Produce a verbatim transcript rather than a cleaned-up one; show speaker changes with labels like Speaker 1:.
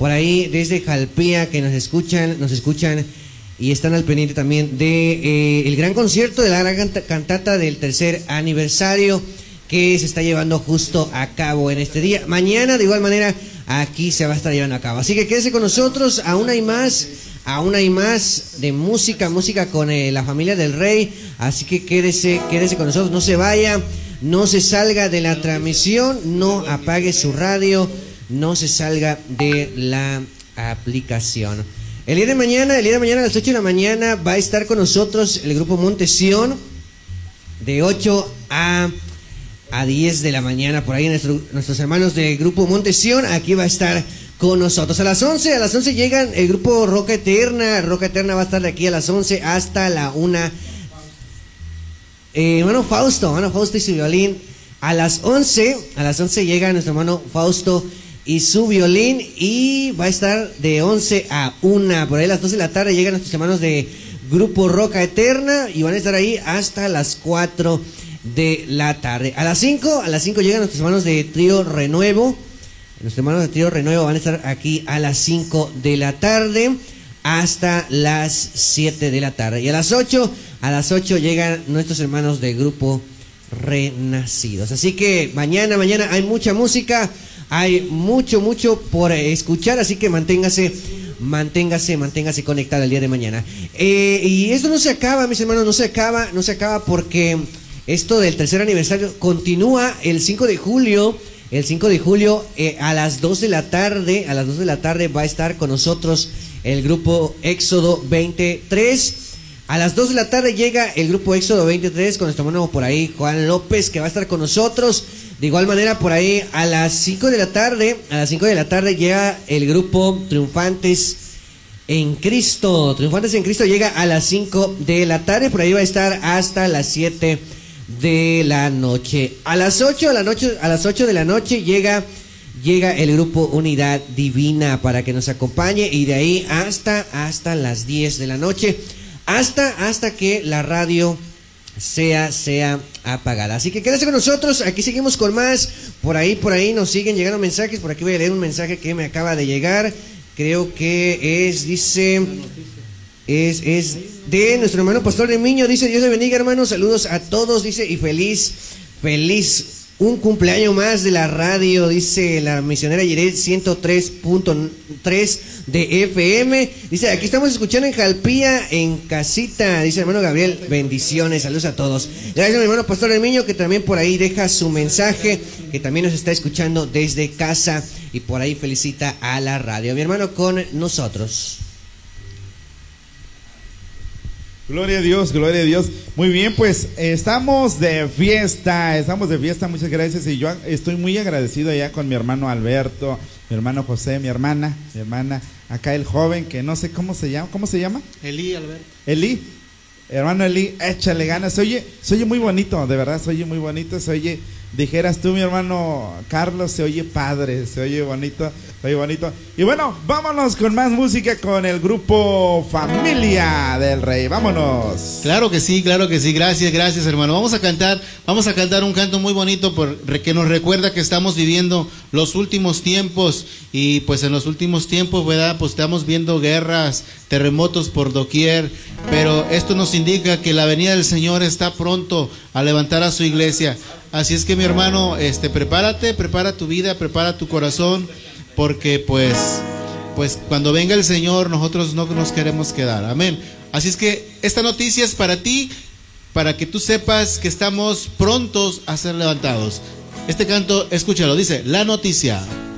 Speaker 1: por ahí desde Jalpía que nos escuchan, nos escuchan y están al pendiente también de eh, el gran concierto de la gran canta, cantata del tercer aniversario que se está llevando justo a cabo en este día. Mañana, de igual manera, aquí se va a estar llevando a cabo. Así que quédese con nosotros, aún hay más, aún hay más de música, música con eh, la familia del Rey. Así que quédese, quédese con nosotros, no se vaya, no se salga de la transmisión, no apague su radio, no se salga de la aplicación. El día de mañana, el día de mañana a las ocho de la mañana va a estar con nosotros el grupo Montesión de ocho a diez de la mañana, por ahí nuestro, nuestros hermanos del grupo Montesión, aquí va a estar con nosotros. A las once, a las once llegan el grupo Roca Eterna, Roca Eterna va a estar de aquí a las once hasta la una. Eh, hermano Fausto, hermano Fausto y su violín, a las once, a las once llega nuestro hermano Fausto y su violín y va a estar de once a una, por ahí a las doce de la tarde llegan nuestros hermanos de grupo Roca Eterna y van a estar ahí hasta las cuatro de la tarde. A las cinco, a las cinco llegan nuestros hermanos de Trío Renuevo. Nuestros hermanos de Trío Renuevo van a estar aquí a las cinco de la tarde hasta las siete de la tarde. Y a las ocho, a las ocho llegan nuestros hermanos de grupo Renacidos. Así que mañana, mañana hay mucha música, hay mucho, mucho por escuchar, así que manténgase Manténgase, manténgase conectado el día de mañana. Eh, y esto no se acaba, mis hermanos, no se acaba, no se acaba porque esto del tercer aniversario continúa el cinco de julio. El cinco de julio eh, a las dos de la tarde, a las dos de la tarde va a estar con nosotros el grupo Éxodo veintitrés. A las dos de la tarde llega el grupo Éxodo veintitrés con nuestro hermano por ahí, Juan López, que va a estar con nosotros. De igual manera, por ahí a las cinco de la tarde, a las cinco de la tarde llega el grupo Triunfantes en Cristo. Triunfantes en Cristo llega a las cinco de la tarde, por ahí va a estar hasta las siete de la noche. A las ocho de la noche, a las ocho de la noche llega llega el grupo Unidad Divina para que nos acompañe y de ahí hasta hasta las diez de la noche, hasta hasta que la radio sea sea apagada. Así que quédese con nosotros, aquí seguimos con más. Por ahí por ahí nos siguen llegando mensajes. Por aquí voy a leer un mensaje que me acaba de llegar. Creo que es dice Es, es de nuestro hermano Pastor de Miño, dice: Dios le bendiga, hermanos, saludos a todos, dice, y feliz, feliz, un cumpleaños más de la radio, dice la misionera Yiret ciento tres punto tres de F M, dice, aquí estamos escuchando en Jalpía, en casita, dice el hermano Gabriel, bendiciones, saludos a todos. Gracias a mi hermano Pastor de Miño, que también por ahí deja su mensaje, que también nos está escuchando desde casa, y por ahí felicita a la radio. Mi hermano con nosotros.
Speaker 2: Gloria a Dios, gloria a Dios. Muy bien, pues eh, estamos de fiesta, estamos de fiesta, muchas gracias. Y yo estoy muy agradecido ya con mi hermano Alberto, mi hermano José, mi hermana, mi hermana, acá el joven que no sé cómo se llama, ¿cómo se llama?
Speaker 3: Eli, Alberto.
Speaker 2: Eli, hermano Eli, échale ganas. Se oye, se oye muy bonito, de verdad, se oye muy bonito, se oye, dijeras tú, mi hermano Carlos, se oye padre, se oye bonito, se oye bonito. Y bueno, vámonos con más música con el grupo Familia del Rey, vámonos.
Speaker 3: Claro que sí, claro que sí, gracias, gracias, hermano. Vamos a cantar, vamos a cantar un canto muy bonito por, que nos recuerda que estamos viviendo los últimos tiempos, y pues en los últimos tiempos, ¿verdad? Pues estamos viendo guerras, terremotos por doquier, pero esto nos indica que la venida del Señor está pronto a levantar a su iglesia. Así es que, mi hermano, este, prepárate, prepara tu vida, prepara tu corazón, porque pues, pues cuando venga el Señor nosotros no nos queremos quedar, amén. Así es que esta noticia es para ti, para que tú sepas que estamos prontos a ser levantados. Este canto, escúchalo, dice: la noticia.